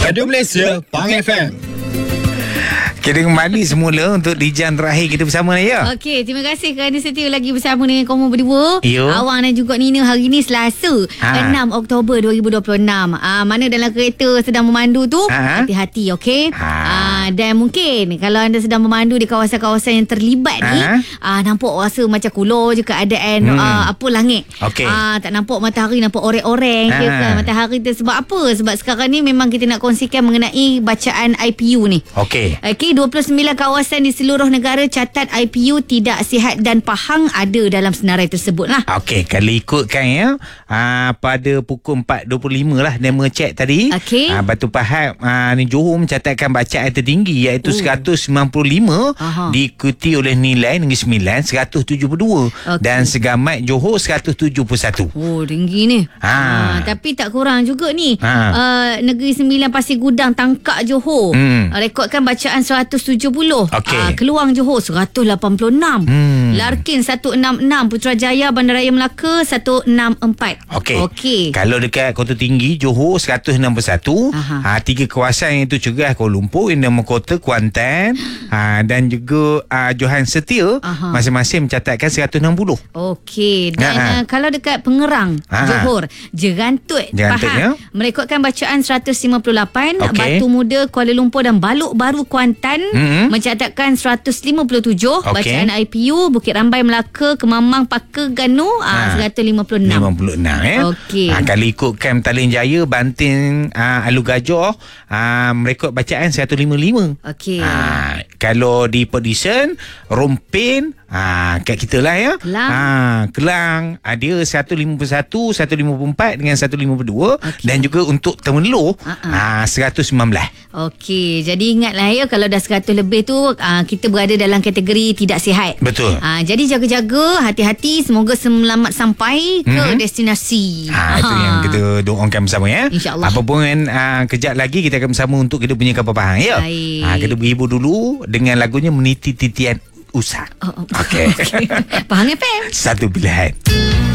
Radio Malaysia, Pang FM. Kita kembali semula untuk di jam terakhir kita bersama ni ya. Okey, terima kasih kerana setia lagi bersama dengan kamu berdua. Yo. Awang dan juga Nina hari ni Selasa 6 Oktober 2026. Mana dalam kereta sedang memandu tu, hati-hati okey. Dan mungkin kalau anda sedang memandu di kawasan-kawasan yang terlibat ni, nampak rasa macam kulo je keadaan apa langit. Okey. Tak nampak matahari, nampak oreng-oreng kan matahari tu. Sebab apa? Sebab sekarang ni memang kita nak kongsikan mengenai bacaan IPU ni. Okey. 29 kawasan di seluruh negara catat IPU tidak sihat dan pahang ada dalam senarai tersebut lah. Okey, kalau ikutkan ya, pada pukul 4.25 lah dia mengecek tadi. Okey. Batu Pahat ni Johor mencatatkan bacaan tertinggi iaitu 195, diikuti oleh Nilai Negeri Sembilan 172 dan Segamat Johor 171. Oh, tinggi ni. Tapi tak kurang juga ni. Negeri Sembilan Pasir Gudang Tangkak Johor rekodkan bacaan 170. Keluang Johor 186. Larkin 166. Putrajaya Bandaraya Melaka 164. Okey. Kalau dekat Kota Tinggi Johor 161. Tiga kawasan itu cerah Kuala Lumpur, Indah Kota, Kuantan dan juga Johan Setia masing-masing mencatatkan 160. Okey. Dan kalau dekat Pengerang Johor, Jerantut Pahang merekodkan bacaan 158. Batu Muda Kuala Lumpur dan Balok Baru Kuantan mencatatkan 157. Bacaan IPU Bukit Rambai Melaka, Kemamang Paka Ganu 156. Okey. Kalau ikutkan Petaling Jaya Banting Alu Gajah merekod bacaan 155. Okey. Kalau di Pedisen Rompin kat kita lah ya. Kelang dia 151, 154 dengan 152 dan juga untuk Temerloh 119. Okey, jadi ingatlah ya kalau dah 100 lebih tu kita berada dalam kategori tidak sihat. Betul. Jadi jaga-jaga, hati-hati, semoga selamat sampai ke destinasi. Itu yang kita doakan bersama ya. InsyaAllah. Apa pun kejap lagi kita akan bersama untuk kita punya kapal Pahang ya. Kita berhibur dulu dengan lagunya Meniti Titian Usah. Okey. Pahang FM. Satu pilihan.